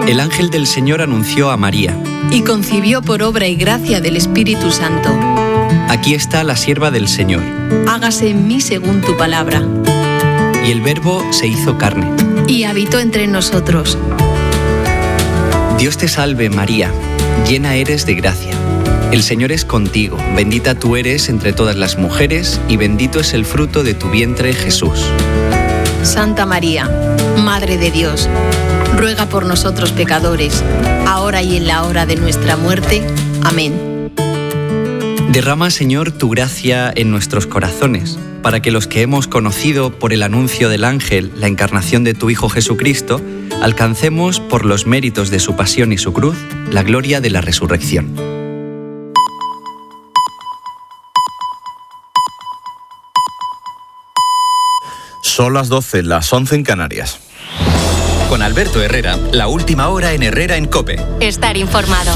El ángel del Señor anunció a María. Y concibió por obra y gracia del Espíritu Santo. Aquí está la sierva del Señor. Hágase en mí según tu palabra. Y el Verbo se hizo carne. Y habitó entre nosotros. Dios te salve, María, llena eres de gracia. El Señor es contigo, bendita tú eres entre todas las mujeres, y bendito es el fruto de tu vientre, Jesús. Santa María, Madre de Dios, ruega por nosotros pecadores, ahora y en la hora de nuestra muerte. Amén. Derrama, Señor, tu gracia en nuestros corazones, para que los que hemos conocido por el anuncio del ángel la encarnación de tu Hijo Jesucristo, alcancemos, por los méritos de su pasión y su cruz, la gloria de la resurrección. Son las 12, las 11 en Canarias. Con Alberto Herrera, la última hora en Herrera en COPE. Estar informado.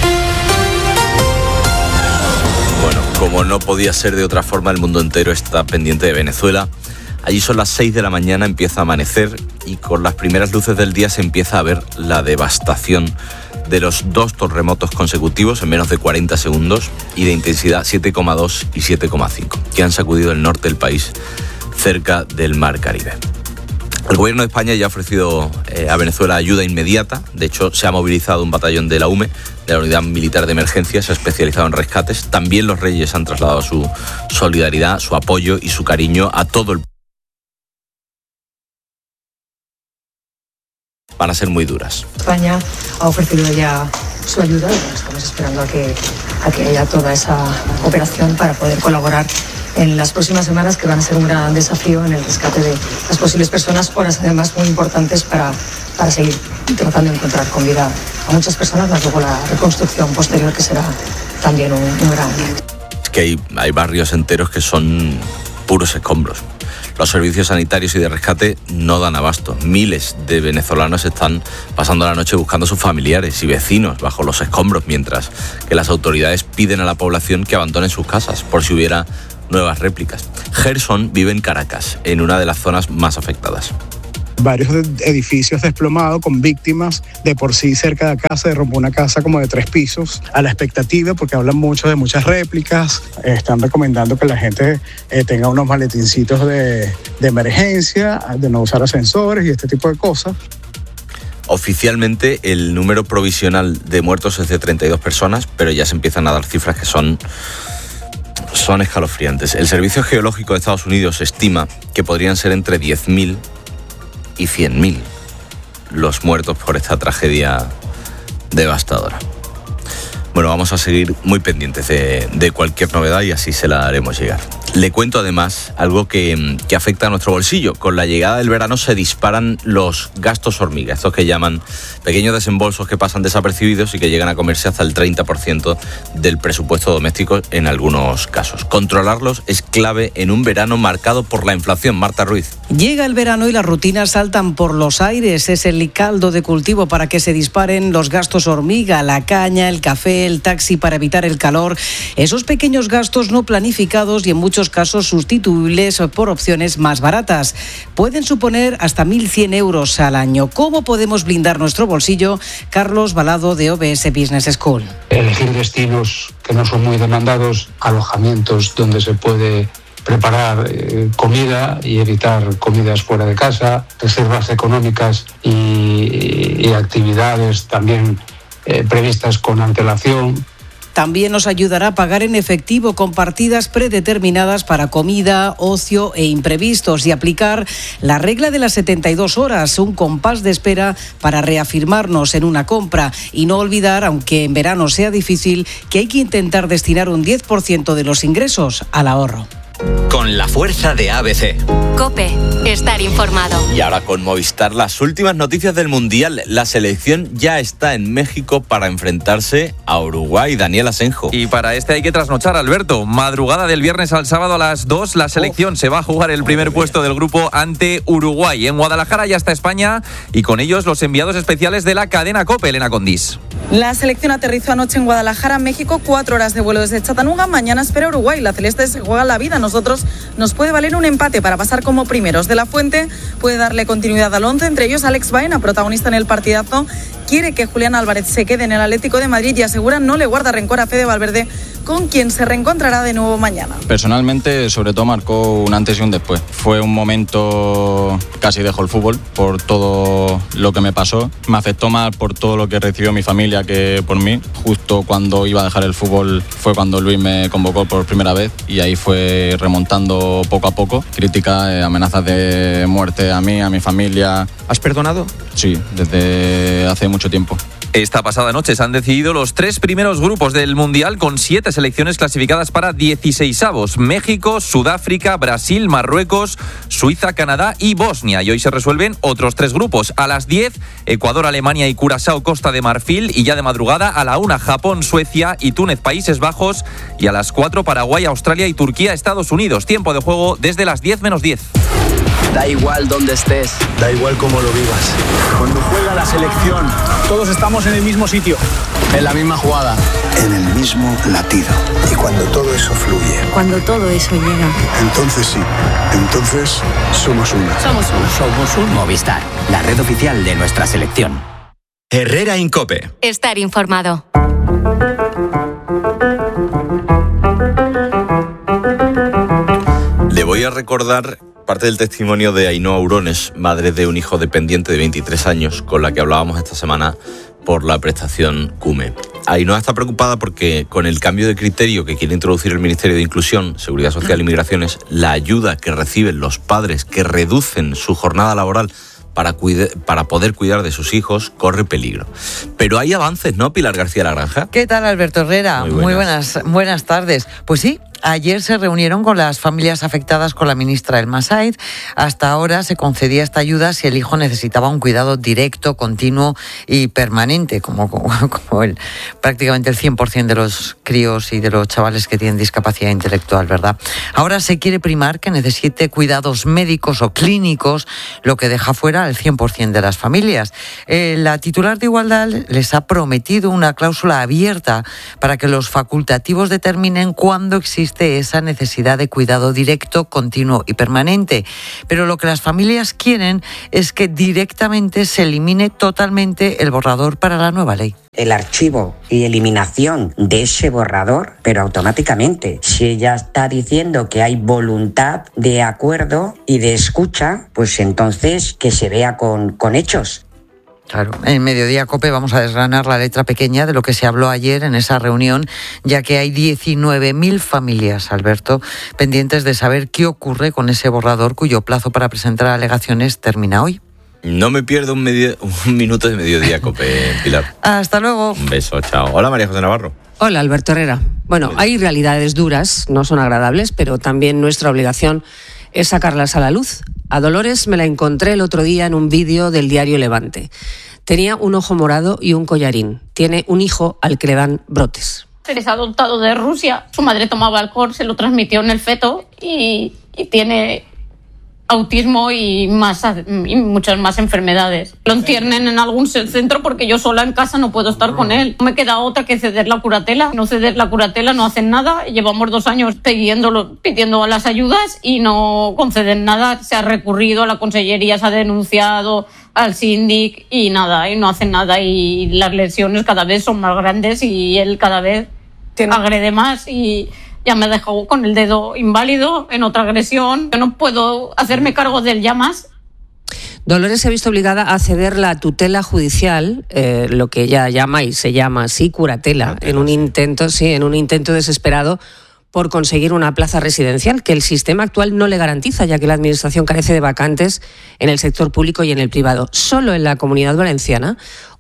Bueno, como no podía ser de otra forma, el mundo entero está pendiente de Venezuela. Allí son las 6 de la mañana, empieza a amanecer y con las primeras luces del día se empieza a ver la devastación de los 2 terremotos consecutivos en menos de 40 segundos y de intensidad 7,2 y 7,5, que han sacudido el norte del país cerca del Mar Caribe. El gobierno de España ya ha ofrecido a Venezuela ayuda inmediata. De hecho, se ha movilizado un batallón de la UME, de la Unidad Militar de Emergencias, especializado en rescates. También los Reyes han trasladado su solidaridad, su apoyo y su cariño a todo el país. Van a ser muy duras. España ha ofrecido ya su ayuda. Estamos esperando a que haya toda esa operación para poder colaborar en las próximas semanas, que van a ser un gran desafío en el rescate de las posibles personas, horas además muy importantes para seguir tratando de encontrar con vida a muchas personas, más luego la reconstrucción posterior, que será también un gran día. Es que hay barrios enteros que son puros escombros. Los servicios sanitarios y de rescate no dan abasto. Miles de venezolanos están pasando la noche buscando a sus familiares y vecinos bajo los escombros, mientras que las autoridades piden a la población que abandonen sus casas por si hubiera nuevas réplicas. Gerson vive en Caracas, en una de las zonas más afectadas. Varios edificios desplomados con víctimas de por sí cerca de la casa. Derrumbó una casa como de 3 pisos a la expectativa, porque hablan mucho de muchas réplicas. Están recomendando que la gente tenga unos maletincitos de emergencia, de no usar ascensores y este tipo de cosas. Oficialmente el número provisional de muertos es de 32 personas, pero ya se empiezan a dar cifras que son escalofriantes. El Servicio Geológico de Estados Unidos estima que podrían ser entre 10.000 y 100.000 los muertos por esta tragedia devastadora. Bueno, vamos a seguir muy pendientes de cualquier novedad y así se la haremos llegar. Le cuento además algo que afecta a nuestro bolsillo. Con la llegada del verano se disparan los gastos hormiga, estos que llaman pequeños desembolsos que pasan desapercibidos y que llegan a comerse hasta el 30% del presupuesto doméstico en algunos casos. Controlarlos es clave en un verano marcado por la inflación. Marta Ruiz. Llega el verano y las rutinas saltan por los aires. Es el caldo de cultivo para que se disparen los gastos hormiga, la caña, el café, el taxi para evitar el calor. Esos pequeños gastos no planificados y en muchos casos sustituibles por opciones más baratas. Pueden suponer hasta 1.100 euros al año. ¿Cómo podemos blindar nuestro bolsillo? Carlos Balado, de OBS Business School. Elegir destinos que no son muy demandados, alojamientos donde se puede preparar comida y evitar comidas fuera de casa, reservas económicas y actividades también previstas con antelación. También nos ayudará a pagar en efectivo con partidas predeterminadas para comida, ocio e imprevistos y aplicar la regla de las 72 horas, un compás de espera para reafirmarnos en una compra y no olvidar, aunque en verano sea difícil, que hay que intentar destinar un 10% de los ingresos al ahorro. Con la fuerza de ABC. COPE, estar informado. Y ahora con Movistar, las últimas noticias del Mundial. La selección ya está en México para enfrentarse a Uruguay. Daniel Asenjo. Y para este hay que trasnochar, Alberto. Madrugada del viernes al sábado a las 2, la selección se va a jugar el primer puesto del grupo ante Uruguay. En Guadalajara ya está España y con ellos los enviados especiales de la cadena COPE, Elena Condis. La selección aterrizó anoche en Guadalajara, México, 4 horas de vuelo desde Chattanooga. Mañana espera Uruguay. La celeste se juega la vida. Nosotros nos puede valer un empate para pasar como primeros. De la Fuente puede darle continuidad al 11, entre ellos Alex Baena, protagonista en el partidazo quiere que Julián Álvarez se quede en el Atlético de Madrid y asegura no le guarda rencor a Fede Valverde, con quien se reencontrará de nuevo mañana. Personalmente, sobre todo, marcó un antes y un después. Fue un momento, casi dejo el fútbol por todo lo que me pasó. Me afectó más por todo lo que recibió mi familia que por mí. Justo cuando iba a dejar el fútbol fue cuando Luis me convocó por primera vez y ahí fue remontando poco a poco. Críticas, amenazas de muerte a mí, a mi familia. ¿Has perdonado? Sí, desde hace mucho tiempo. Esta pasada noche se han decidido los 3 primeros grupos del Mundial con 7 selecciones clasificadas para 16avos. México, Sudáfrica, Brasil, Marruecos, Suiza, Canadá y Bosnia. Y hoy se resuelven otros 3 grupos. A las 10, Ecuador, Alemania y Curazao, Costa de Marfil. Y ya de madrugada, a la 1, Japón, Suecia y Túnez, Países Bajos. Y a las 4, Paraguay, Australia y Turquía, Estados Unidos. Tiempo de juego desde las 10 menos 10. Da igual dónde estés, da igual cómo lo vivas. Cuando juega la selección, todos estamos en el mismo sitio, en la misma jugada, en el mismo latido. Y cuando todo eso fluye, cuando todo eso llega, entonces sí, entonces somos uno. Somos uno. Somos un Movistar, la red oficial de nuestra selección. Herrera Incope. Estar informado. Le voy a recordar parte del testimonio de Ainhoa Urones, madre de un hijo dependiente de 23 años, con la que hablábamos esta semana por la prestación CUME. Ainhoa está preocupada porque con el cambio de criterio que quiere introducir el Ministerio de Inclusión, Seguridad Social y Migraciones, la ayuda que reciben los padres que reducen su jornada laboral para poder cuidar de sus hijos corre peligro. Pero hay avances, ¿no, Pilar García La Granja? ¿Qué tal, Alberto Herrera? Muy buenas tardes. Pues sí. Ayer se reunieron con las familias afectadas con la ministra Elma Said. Hasta ahora se concedía esta ayuda si el hijo necesitaba un cuidado directo, continuo y permanente, como prácticamente el 100% de los críos y de los chavales que tienen discapacidad intelectual, ¿verdad? Ahora se quiere primar que necesite cuidados médicos o clínicos, lo que deja fuera al 100% de las familias. La titular de Igualdad les ha prometido una cláusula abierta para que los facultativos determinen cuándo existe esa necesidad de cuidado directo, continuo y permanente. Pero lo que las familias quieren es que directamente se elimine totalmente el borrador para la nueva ley. El archivo y eliminación de ese borrador, pero automáticamente. Si ella está diciendo que hay voluntad de acuerdo y de escucha, pues entonces que se vea con hechos. Claro, en Mediodía COPE vamos a desgranar la letra pequeña de lo que se habló ayer en esa reunión, ya que hay 19.000 familias, Alberto, pendientes de saber qué ocurre con ese borrador cuyo plazo para presentar alegaciones termina hoy. No me pierdo un minuto de Mediodía COPE, Pilar. Hasta luego. Un beso, chao. Hola, María José Navarro. Hola, Alberto Herrera. Bueno, hay realidades duras, no son agradables, pero también nuestra obligación es sacarlas a la luz. A Dolores me la encontré el otro día en un vídeo del diario Levante. Tenía un ojo morado y un collarín. Tiene un hijo al que le dan brotes. Es adoptado de Rusia. Su madre tomaba alcohol, se lo transmitió en el feto y tiene autismo y muchas más enfermedades. Lo internen en algún centro porque yo sola en casa no puedo estar con él. No me queda otra que ceder la curatela. No ceder la curatela, no hacen nada. Llevamos 2 años pidiendo las ayudas y no conceden nada. Se ha recurrido a la consellería, se ha denunciado al síndic y nada, y no hacen nada. Y las lesiones cada vez son más grandes y él cada vez agrede más y ya me dejó con el dedo inválido en otra agresión. Yo no puedo hacerme cargo de él ya más. Dolores se ha visto obligada a ceder la tutela judicial, lo que ella llama y se llama así curatela, en un intento desesperado por conseguir una plaza residencial que el sistema actual no le garantiza, ya que la administración carece de vacantes en el sector público y en el privado. Solo en la Comunidad Valenciana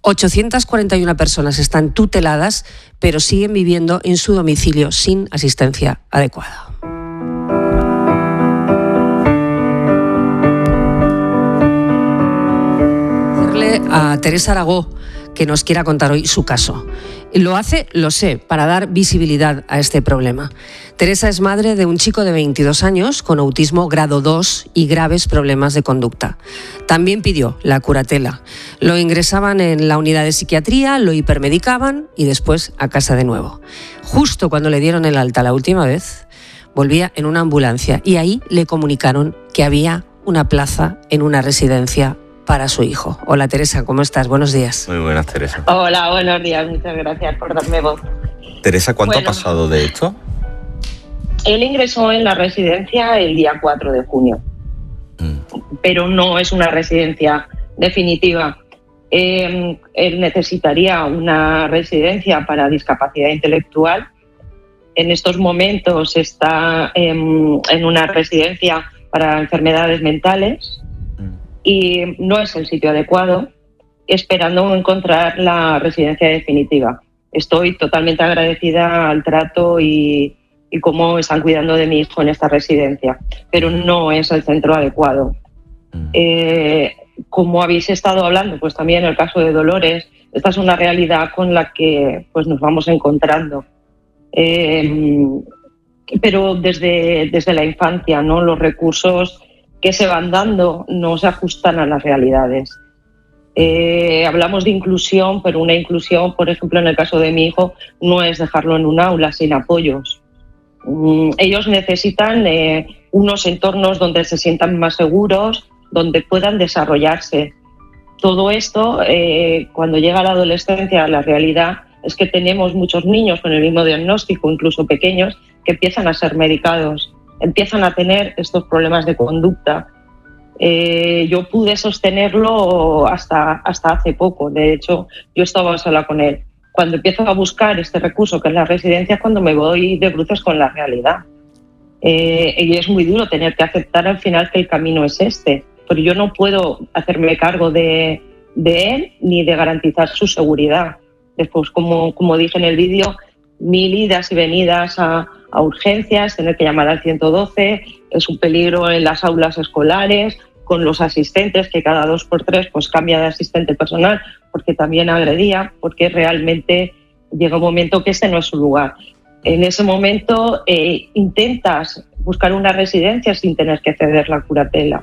841 personas están tuteladas, pero siguen viviendo en su domicilio sin asistencia adecuada. A Teresa Aragó, que nos quiera contar hoy su caso. Lo hace, lo sé, para dar visibilidad a este problema. Teresa es madre de un chico de 22 años con autismo grado 2 y graves problemas de conducta. También pidió la curatela. Lo ingresaban en la unidad de psiquiatría, lo hipermedicaban y después a casa de nuevo. Justo cuando le dieron el alta la última vez, volvía en una ambulancia y ahí le comunicaron que había una plaza en una residencia para su hijo. Hola Teresa, ¿cómo estás? Buenos días. Muy buenas, Teresa. Hola, buenos días, muchas gracias por darme voz. Teresa, ¿cuánto ha pasado de esto? Él ingresó en la residencia el día 4 de junio, pero no es una residencia definitiva. Él necesitaría una residencia para discapacidad intelectual. En estos momentos está en una residencia para enfermedades mentales y no es el sitio adecuado, esperando encontrar la residencia definitiva. Estoy totalmente agradecida al trato y cómo están cuidando de mi hijo en esta residencia, pero no es el centro adecuado. Como habéis estado hablando, pues también en el caso de Dolores, esta es una realidad con la que pues nos vamos encontrando. Pero desde la infancia, ¿no? Los recursos que se van dando no se ajustan a las realidades. Hablamos de inclusión, pero una inclusión, por ejemplo, en el caso de mi hijo, no es dejarlo en un aula sin apoyos. Ellos necesitan unos entornos donde se sientan más seguros, donde puedan desarrollarse. Todo esto, cuando llega la adolescencia, la realidad es que tenemos muchos niños con el mismo diagnóstico, incluso pequeños, que empiezan a ser medicados, empiezan a tener estos problemas de conducta. Yo pude sostenerlo hasta hace poco. De hecho, yo estaba sola con él. Cuando empiezo a buscar este recurso, que es la residencia, es cuando me voy de bruces con la realidad. Y es muy duro tener que aceptar al final que el camino es este. Pero yo no puedo hacerme cargo de él ni de garantizar su seguridad. Después, como dije en el vídeo, 1000 idas y venidas a urgencias, tener que llamar al 112, es un peligro en las aulas escolares, con los asistentes, que cada 2x3 pues cambia de asistente personal, porque también agredía, porque realmente llega un momento que este no es su lugar. En ese momento intentas buscar una residencia sin tener que ceder la curatela.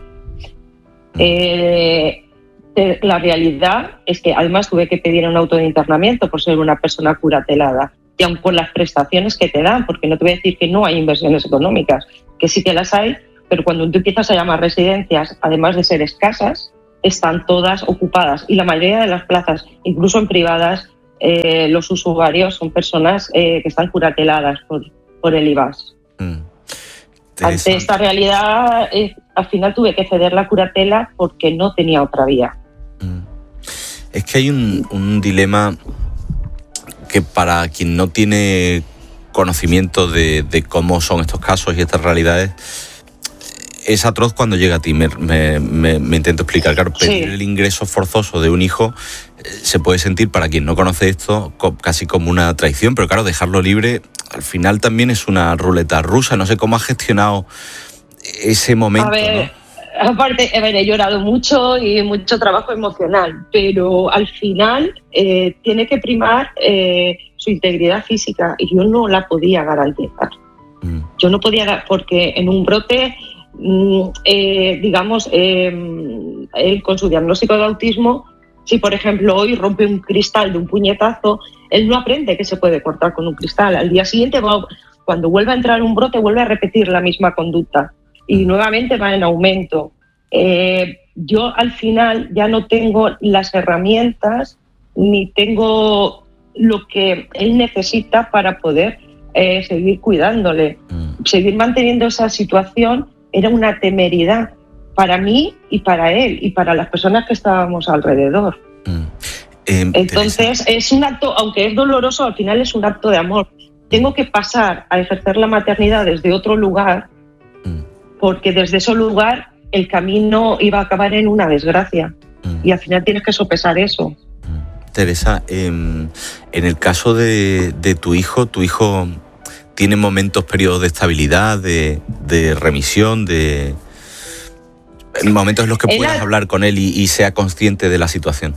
La realidad es que además tuve que pedir un auto de internamiento por ser una persona curatelada, y aun con las prestaciones que te dan, porque no te voy a decir que no hay inversiones económicas, que sí que las hay, pero cuando tú empiezas a llamar residencias, además de ser escasas, están todas ocupadas, y la mayoría de las plazas, incluso en privadas, los usuarios son personas que están curateladas por el IVAS. Ante esta realidad, al final tuve que ceder la curatela porque no tenía otra vía. Es que hay un dilema que para quien no tiene conocimiento de cómo son estos casos y estas realidades, es atroz cuando llega a ti. Me intento explicar. Claro, pedir el ingreso forzoso de un hijo se puede sentir, para quien no conoce esto, casi como una traición, pero claro, dejarlo libre al final también es una ruleta rusa. No sé cómo has gestionado ese momento. Aparte, he llorado mucho y mucho trabajo emocional, pero al final tiene que primar su integridad física, y yo no la podía garantizar. Yo no podía, porque en un brote, él con su diagnóstico de autismo, si por ejemplo hoy rompe un cristal de un puñetazo, él no aprende que se puede cortar con un cristal. Al día siguiente, cuando vuelve a entrar un brote, vuelve a repetir la misma conducta y nuevamente va en aumento. Yo al final ya no tengo las herramientas ni tengo lo que él necesita para poder seguir cuidándole. Seguir manteniendo esa situación era una temeridad para mí y para él y para las personas que estábamos alrededor. Entonces es un acto, aunque es doloroso, al final es un acto de amor. Tengo que pasar a ejercer la maternidad desde otro lugar, porque desde ese lugar el camino iba a acabar en una desgracia, y al final tienes que sopesar eso. Teresa, en el caso de tu hijo tiene momentos, periodos de estabilidad, de remisión, de momentos en los que puedas hablar con él y sea consciente de la situación.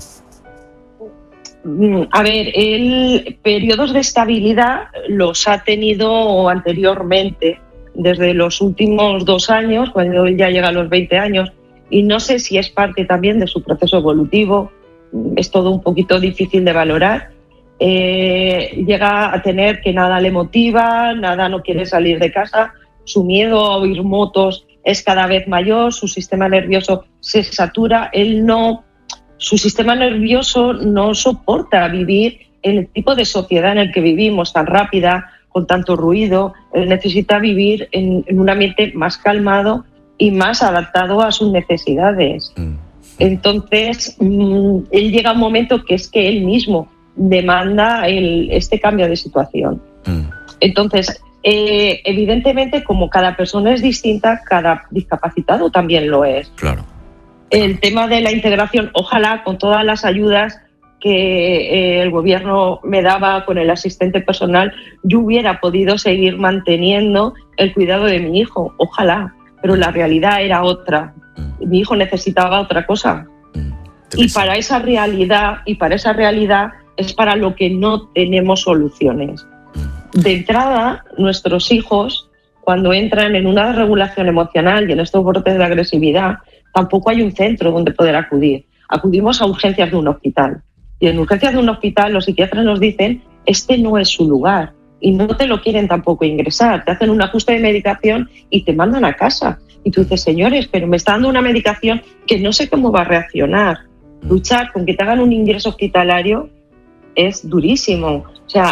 A ver, él periodos de estabilidad los ha tenido anteriormente, desde los últimos 2 años, cuando él ya llega a los 20 años, y no sé si es parte también de su proceso evolutivo, es todo un poquito difícil de valorar. Llega a tener que nada le motiva, nada, no quiere salir de casa, su miedo a oír motos es cada vez mayor, su sistema nervioso se satura, su sistema nervioso no soporta vivir en el tipo de sociedad en el que vivimos, tan rápida, con tanto ruido. Él necesita vivir en un ambiente más calmado y más adaptado a sus necesidades. Entonces, él llega a un momento que es que él mismo demanda este cambio de situación. Entonces, evidentemente, como cada persona es distinta, cada discapacitado también lo es. Claro. El tema de la integración, ojalá con todas las ayudas que el gobierno me daba con el asistente personal, yo hubiera podido seguir manteniendo el cuidado de mi hijo, ojalá, pero la realidad era otra. Mi hijo necesitaba otra cosa. Y para esa realidad es para lo que no tenemos soluciones. De entrada, nuestros hijos, cuando entran en una desregulación emocional y en estos brotes de agresividad, tampoco hay un centro donde poder acudir. Acudimos a urgencias de un hospital. Y en urgencias de un hospital los psiquiatras nos dicen, este no es su lugar. Y no te lo quieren tampoco ingresar. Te hacen un ajuste de medicación y te mandan a casa. Y tú dices, señores, pero me está dando una medicación que no sé cómo va a reaccionar. Luchar con que te hagan un ingreso hospitalario es durísimo. O sea,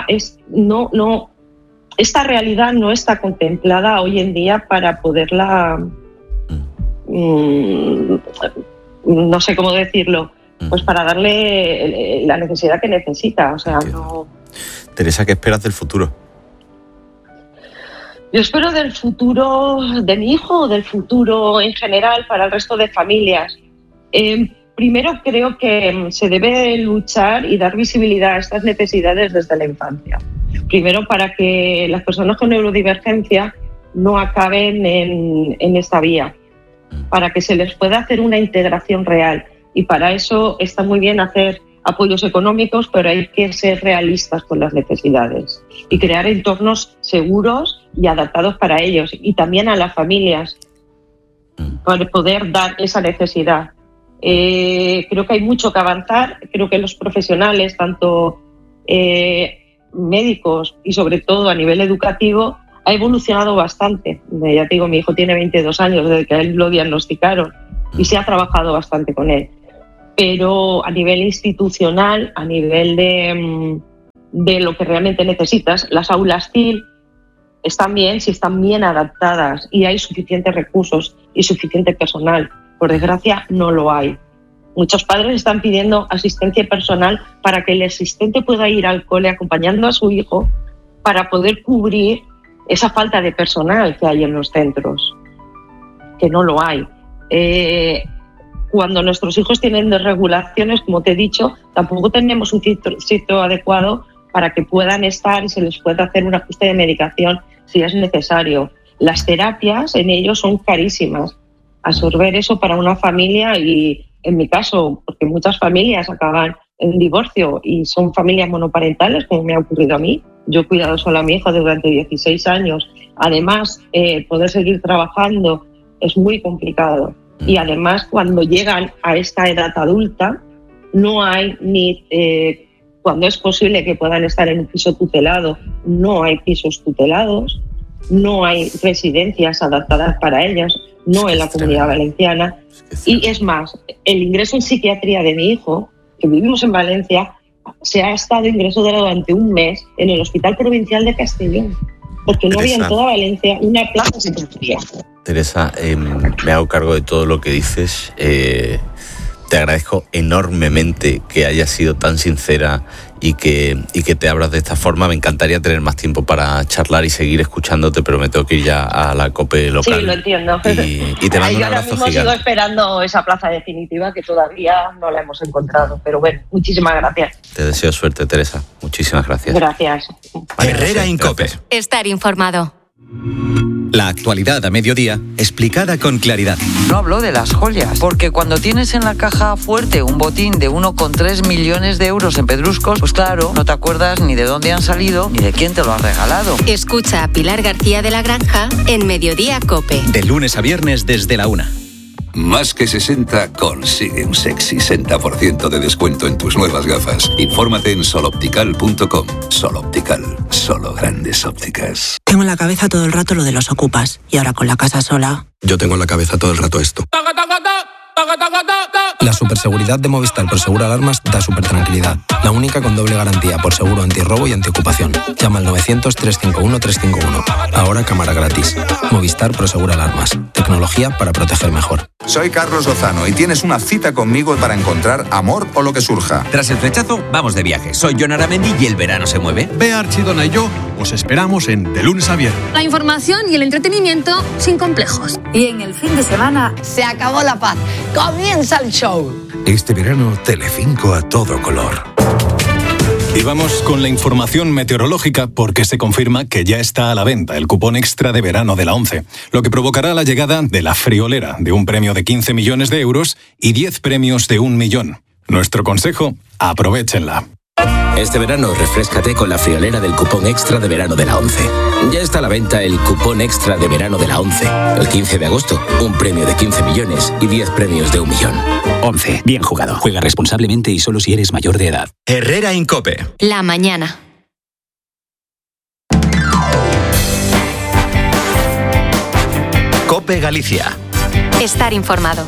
esta realidad no está contemplada hoy en día para poderla, no sé cómo decirlo, pues para darle la necesidad que necesita. O sea, no. Teresa, ¿qué esperas del futuro? Yo espero del futuro de mi hijo o del futuro en general para el resto de familias. Primero creo que se debe luchar y dar visibilidad a estas necesidades desde la infancia. Primero para que las personas con neurodivergencia no acaben en esta vía, para que se les pueda hacer una integración real. Y para eso está muy bien hacer apoyos económicos, pero hay que ser realistas con las necesidades y crear entornos seguros y adaptados para ellos y también a las familias para poder dar esa necesidad. Creo que hay mucho que avanzar. Creo que los profesionales, tanto médicos y sobre todo a nivel educativo, ha evolucionado bastante. Ya te digo, mi hijo tiene 22 años desde que a él lo diagnosticaron y se ha trabajado bastante con él. Pero a nivel institucional, a nivel de lo que realmente necesitas, las aulas TIL están bien si están bien adaptadas y hay suficientes recursos y suficiente personal. Por desgracia, no lo hay. Muchos padres están pidiendo asistencia personal para que el asistente pueda ir al cole acompañando a su hijo para poder cubrir esa falta de personal que hay en los centros, que no lo hay. Cuando nuestros hijos tienen desregulaciones, como te he dicho, tampoco tenemos un sitio adecuado para que puedan estar y se les pueda hacer un ajuste de medicación si es necesario. Las terapias en ellos son carísimas. Absorber eso para una familia y, en mi caso, porque muchas familias acaban en divorcio y son familias monoparentales, como me ha ocurrido a mí. Yo he cuidado sola a mi hija durante 16 años. Además, poder seguir trabajando es muy complicado. Y además, cuando llegan a esta edad adulta, no hay ni... cuando es posible que puedan estar en un piso tutelado, no hay pisos tutelados, no hay residencias adaptadas para ellas, no en la Comunidad Valenciana. Y es más, el ingreso en psiquiatría de mi hijo, que vivimos en Valencia, se ha estado ingresado durante un mes en el Hospital Provincial de Castellón, porque no había en toda Valencia una plaza de psiquiatría. Teresa, me hago cargo de todo lo que dices. Te agradezco enormemente que hayas sido tan sincera y que te abras de esta forma. Me encantaría tener más tiempo para charlar y seguir escuchándote, pero me tengo que ir ya a la COPE local. Sí, lo entiendo. Y te mando un abrazo ahora mismo sigo esperando esa plaza definitiva que todavía no la hemos encontrado. Pero bueno, muchísimas gracias. Te deseo suerte, Teresa. Muchísimas gracias. Gracias. Herrera en COPE. Estar informado. La actualidad a mediodía, explicada con claridad. No hablo de las joyas, porque cuando tienes en la caja fuerte un botín de 1,3 millones de euros en pedruscos, pues claro, no te acuerdas ni de dónde han salido ni de quién te lo ha regalado. Escucha a Pilar García de la Granja en Mediodía COPE. De lunes a viernes desde la 1. Más que 60 consigue un sexy 60% de descuento en tus nuevas gafas. Infórmate en soloptical.com. Soloptical, solo grandes ópticas. Tengo en la cabeza todo el rato lo de los ocupas y ahora con la casa sola. Yo tengo en la cabeza todo el rato esto. La superseguridad de Movistar Prosegur Alarmas da supertranquilidad. La única con doble garantía por seguro antirrobo y antiocupación. Llama al 900-351-351. Ahora cámara gratis. Movistar Prosegur Alarmas. Tecnología para proteger mejor. Soy Carlos Lozano y tienes una cita conmigo para encontrar amor o lo que surja. Tras el flechazo, vamos de viaje. Soy Jon Aramendi y el verano se mueve. Bea Archidona y yo os esperamos en De Lunes a Viernes. La información y el entretenimiento sin complejos. Y en el fin de semana se acabó la paz. Comienza el show. Este verano, Telecinco a todo color. Y vamos con la información meteorológica porque se confirma que ya está a la venta el cupón extra de verano de la ONCE, lo que provocará la llegada de la friolera de un premio de 15 millones de euros y 10 premios de 1 millón. Nuestro consejo, aprovéchenla. Este verano refréscate con la friolera del cupón extra de verano de la ONCE. Ya está a la venta el cupón extra de verano de la ONCE. El 15 de agosto, un premio de 15 millones y 10 premios de 1 millón. ONCE, bien jugado. Juega responsablemente y solo si eres mayor de edad. Herrera Incope. La mañana. Cope Galicia. Estar informado.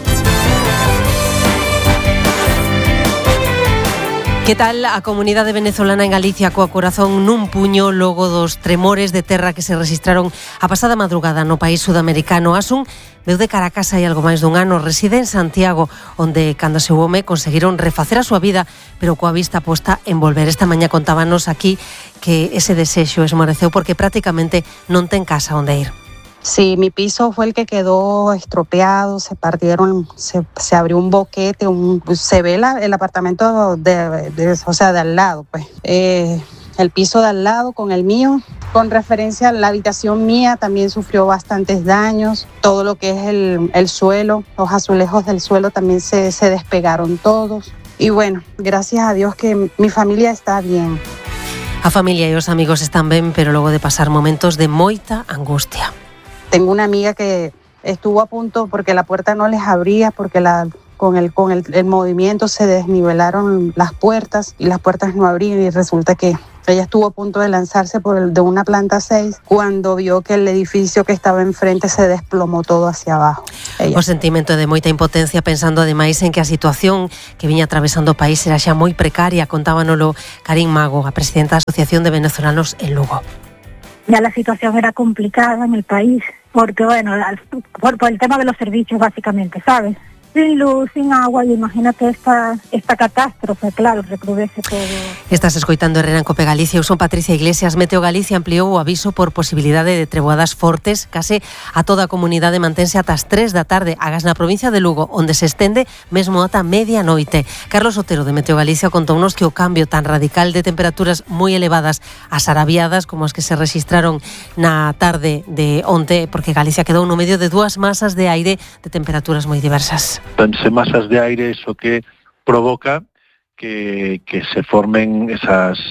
Que tal a comunidade venezolana en Galicia coa corazón nun puño logo dos tremores de terra que se registraron a pasada madrugada no país sudamericano? Asun veu de cara a casa hai algo máis dun ano, reside en Santiago, onde cando seu home conseguiron refacer a súa vida, pero coa vista posta en volver. Esta mañá contábanos aquí que ese desexo esmoreceu porque prácticamente non ten casa onde ir. Sí, mi piso fue el que quedó estropeado, se partieron, se abrió un boquete, se ve el apartamento de al lado, pues. El piso de al lado con el mío. Con referencia a la habitación mía también sufrió bastantes daños. Todo lo que es el suelo, los azulejos del suelo también se despegaron todos. Y bueno, gracias a Dios que mi familia está bien. A familia e os amigos están ben, pero logo de pasar momentos de moita angustia. Tengo una amiga que estuvo a punto porque la puerta no les abría, porque con el movimiento se desnivelaron las puertas y las puertas no abrían, y resulta que ella estuvo a punto de lanzarse de una planta 6 cuando vio que el edificio que estaba enfrente se desplomó todo hacia abajo. O sentimento de moita impotencia, pensando ademais en que a situación que viña atravesando o país era xa moi precaria. Contábanolo Karin Mago, a presidenta da Asociación de Venezolanos en Lugo. Ya la situación era complicada en el país, porque bueno, por el tema de los servicios básicamente, ¿sabes? Sin luz, sin agua, y imagínate esta catástrofe, claro, recrudece todo. Estás escoitando Herrera en Cope Galicia. Eu son Patricia Iglesias. Meteo Galicia ampliou o aviso por posibilidade de treboadas fortes. Case a toda a comunidade mantense ata as 3 da tarde. Agas na provincia de Lugo, onde se estende mesmo ata medianoite. Carlos Otero de Meteo Galicia contounos que o cambio tan radical de temperaturas moi elevadas as arabiadas como as que se registraron na tarde de onte, porque Galicia quedou no medio de dúas masas de aire de temperaturas moi diversas. Entonces, masas de aire, eso que provoca que se formen esas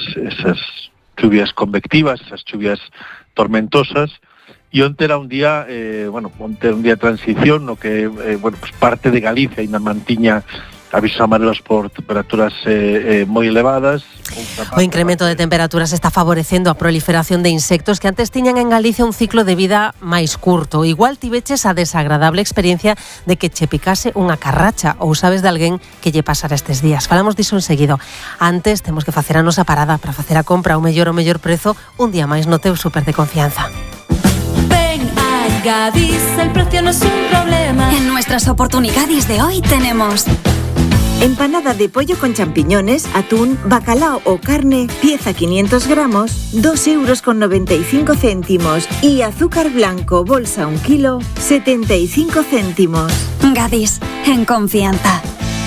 lluvias convectivas, esas lluvias tormentosas. Y onte era un día, onte era un día de transición, no que pues parte de Galicia ainda mantiña avisos amarelos por temperaturas moi elevadas. O incremento de temperaturas está favorecendo a proliferación de insectos que antes tiñan en Galicia un ciclo de vida máis curto. Igual tiveches a desagradable experiencia de que che picase unha carracha ou sabes de alguén que lle pasara estes días. Falamos diso enseguido. Antes temos que facer a nosa parada para facer a compra ao mellor prezo un día máis no teu súper de confianza. Ven a Gadis, el precio no es un problema. En nuestras oportunidades de hoy tenemos empanada de pollo con champiñones, atún, bacalao o carne, pieza 500 gramos, 2,95 €. Y azúcar blanco, bolsa 1 kilo, 75 céntimos. Gadis, en confianza.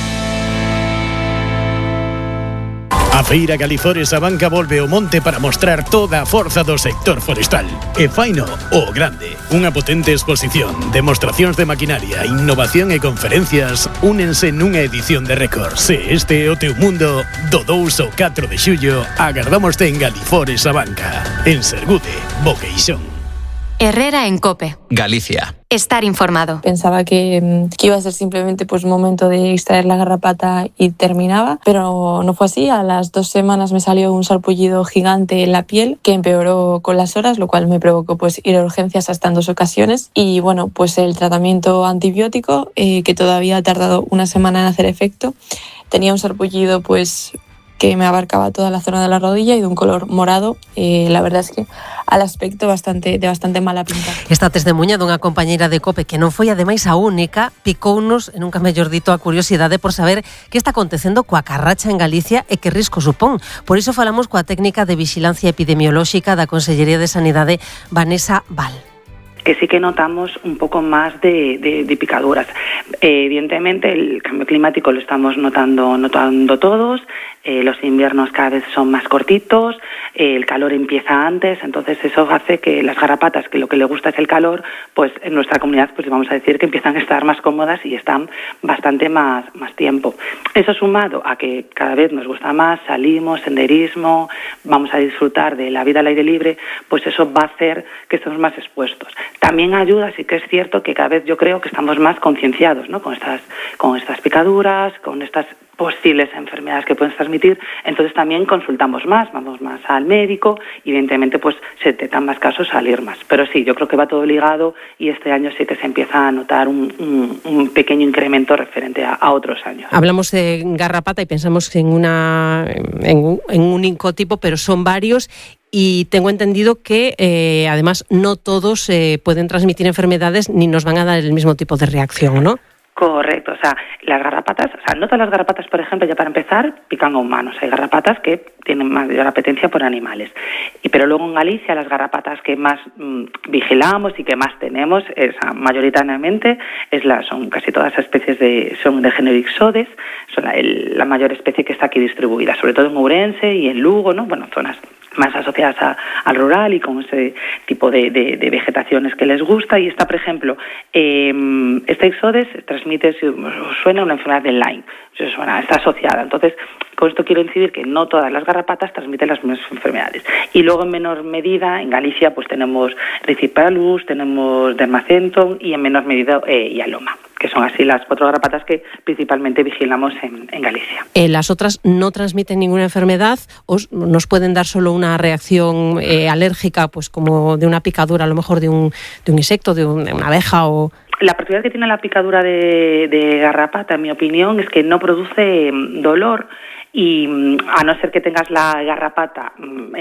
A Feira Galizores a Banca volve ao monte para mostrar toda a forza do sector forestal. E faino o grande. Unha potente exposición, demostracións de maquinaria, innovación e conferencias únense nunha edición de récord. Se este é o teu mundo, do 2 ao 4 de xullo, agardámoste en Galizores a Banca. En Sergude, Boqueixón. Herrera en COPE. Galicia. Estar informado. Pensaba que iba a ser simplemente pues un momento de extraer la garrapata y terminaba, pero no fue así. A las 2 semanas me salió un sarpullido gigante en la piel que empeoró con las horas, lo cual me provocó pues ir a urgencias hasta en 2 ocasiones. Y bueno, pues el tratamiento antibiótico, que todavía ha tardado 1 semana en hacer efecto, tenía un sarpullido pues que me abarcaba toda la zona de la rodilla y de un color morado. La verdad es que al aspecto de bastante mala pinta. Esta testemuña dunha compañeira de COPE que non foi ademais a única, picounos, e nunca mellor dito, a curiosidade por saber que está acontecendo coa carracha en Galicia e que risco supón. Por iso falamos coa técnica de vixilancia epidemiolóxica da Consellería de Sanidade, Vanessa Val. Que sí que notamos un poco más de picaduras. Evidentemente el cambio climático lo estamos notando todos, los inviernos cada vez son más cortitos, el calor empieza antes, entonces eso hace que las garrapatas, que lo que le gusta es el calor, pues en nuestra comunidad pues vamos a decir que empiezan a estar más cómodas y están bastante más tiempo. Eso sumado a que cada vez nos gusta más, salimos, senderismo, vamos a disfrutar de la vida al aire libre, pues eso va a hacer que estemos más expuestos. También ayuda, sí que es cierto que cada vez yo creo que estamos más concienciados, ¿no? con estas picaduras, con estas posibles enfermedades que pueden transmitir, entonces también consultamos más, vamos más al médico y evidentemente pues se detectan más casos al ir más. Pero sí, yo creo que va todo ligado y este año sí que se empieza a notar un pequeño incremento referente a otros años. Hablamos de garrapata y pensamos en un único tipo, pero son varios. Y tengo entendido que, además, no todos pueden transmitir enfermedades ni nos van a dar el mismo tipo de reacción, ¿no? Correcto, o sea, las garrapatas, no todas las garrapatas, por ejemplo, ya para empezar, pican a humanos. Hay garrapatas que tienen mayor apetencia por animales. Pero luego en Galicia las garrapatas que más vigilamos y que más tenemos, mayoritariamente, son casi todas las especies son de género Ixodes, son la mayor especie que está aquí distribuida, sobre todo en Ourense y en Lugo, ¿no? Bueno, zonas más asociadas al rural y con ese tipo de vegetaciones que les gusta. Y esta, por ejemplo, esta Ixodes transmite, si os suena, una enfermedad de Lyme, está asociada. Entonces, con esto quiero incidir que no todas las garrapatas transmiten las mismas enfermedades. Y luego, en menor medida, en Galicia pues tenemos Ricipalus, tenemos Dermacentum y en menor medida Hialoma, que son así las 4 garrapatas que principalmente vigilamos en Galicia. Las otras no transmiten ninguna enfermedad, o nos pueden dar solo una reacción alérgica, pues como de una picadura, a lo mejor de un insecto, de una abeja o... La particularidad que tiene la picadura de garrapata, en mi opinión, es que no produce dolor y a no ser que tengas la garrapata